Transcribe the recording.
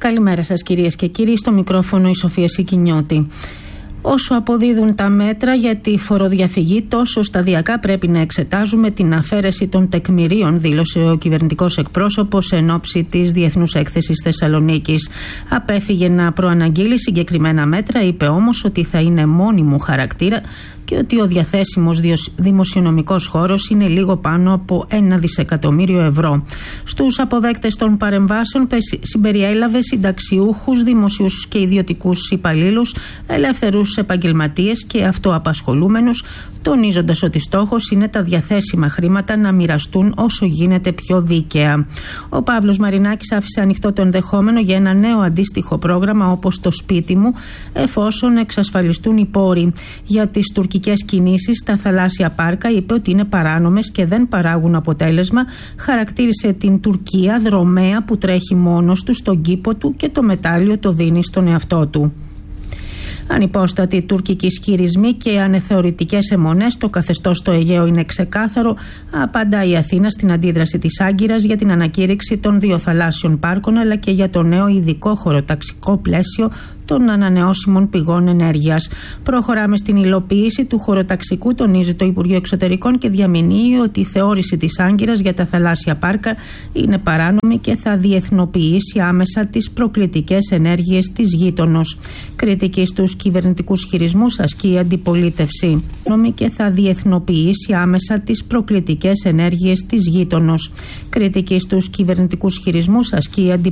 Καλημέρα σας κυρίες και κύριοι, στο μικρόφωνο η Σοφία Σικινιώτη. Όσο αποδίδουν τα μέτρα για τη φοροδιαφυγή, τόσο σταδιακά πρέπει να εξετάζουμε την αφαίρεση των τεκμηρίων, δήλωσε ο κυβερνητικός εκπρόσωπος εν ώψη της Διεθνούς Έκθεσης Θεσσαλονίκης. Απέφυγε να προαναγγείλει συγκεκριμένα μέτρα, είπε όμως ότι θα είναι μόνιμου χαρακτήρα και ότι ο διαθέσιμος δημοσιονομικός χώρος είναι λίγο πάνω από 1 δισεκατομμύριο ευρώ. Στους αποδέκτες των παρεμβάσεων συμπεριέλαβε συνταξιούχους, δημοσίους και ιδιωτικούς υπαλλήλους, ελεύθερους επαγγελματίες και αυτοαπασχολούμενους, τονίζοντας ότι στόχος είναι τα διαθέσιμα χρήματα να μοιραστούν όσο γίνεται πιο δίκαια. Ο Παύλος Μαρινάκης άφησε ανοιχτό το ενδεχόμενο για ένα νέο αντίστοιχο πρόγραμμα όπως το σπίτι μου, εφόσον εξασφαλιστούν οι πόροι. Για τις τουρκικές κινήσεις στα θαλάσσια πάρκα είπε ότι είναι παράνομες και δεν παράγουν αποτέλεσμα. Χαρακτήρισε την Τουρκία δρομέα που τρέχει μόνος του στον κήπο του και το μετάλλιο το δίνει στον εαυτό του. Ανυπόστατοι τουρκικοί ισχυρισμοί και ανεθεωρητικές αιμονές, το καθεστώς στο Αιγαίο είναι ξεκάθαρο, απαντά η Αθήνα στην αντίδραση της Άγκυρας για την ανακήρυξη των 2 θαλάσσιων πάρκων αλλά και για το νέο ειδικό χωροταξικό πλαίσιο των ανανεώσιμων πηγών ενέργειας. Προχωράμε στην υλοποίηση του χωροταξικού, τονίζει το Υπουργείο Εξωτερικών και διαμηνύει ότι η θεώρηση της Άγκυρας για τα θαλάσσια πάρκα είναι παράνομη και θα διεθνοποιήσει άμεσα τις προκλητικές ενέργειες της γείτονος. Κριτική στους κυβερνητικούς χειρισμούς ασκεί η αντιπολίτευση. Και θα διεθνοποιήσει άμεσα τις προκλητικές ενέργειες της γείτονος. Κριτική στους κυβερνητικούς χειρισμούς ασκεί η